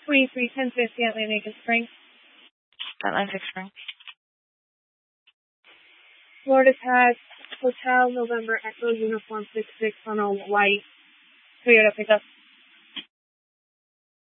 231050 Atlantic Spring. Atlantic Spring. Florida Pass, Hotel November Echo Uniform 66 on a white Toyota pickup.